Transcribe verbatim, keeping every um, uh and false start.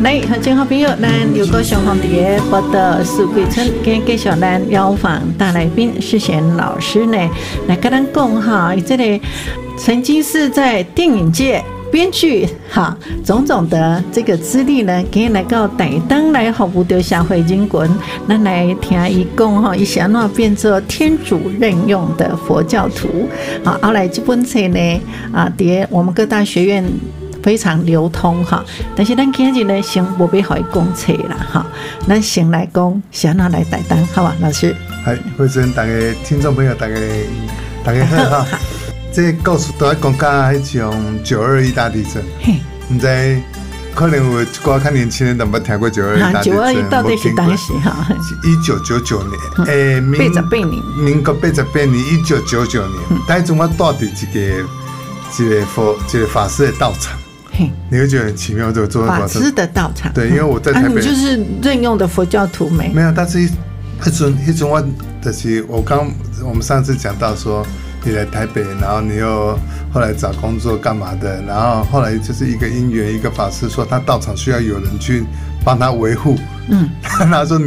来，正好朋友，咱有个上方的报道，四桂村跟继续咱邀访大来宾世贤老师呢，来跟咱讲哈，这里曾经是在电影界。编剧哈，种种的这个资历呢，给来到台东来服务着社会人群，咱来听伊讲哈，伊是安怎变做天主任用的佛教徒。好，后来这本册呢，啊，伫我们各大学院非常流通哈。但是咱今日呢，先无要互伊讲册啦哈，咱先来讲是安怎来台东，好吧，老师。 嗨，慧珍，大家听众朋友，大家大家好哈。这故事都在讲到迄种九二一大地震，唔知可能有一寡较年轻人都冇听过九二一大地震。 九二一到底是当时哈？ 一九九九年，诶， 八十八年， 民国八十八年，一九九九年，但是我住伫一个一个佛一个法师的道场，你会觉得很奇妙，这个做法师的道场。 对，因为我在台北， 你就是任用的佛教徒没？ 没有，但是一种一种我就是我刚我们上次讲到说。你来台北，然后你又后来找工作干嘛的？然后后来就是一个因缘，一个法师说他道场需要有人去帮他维护，嗯，他说。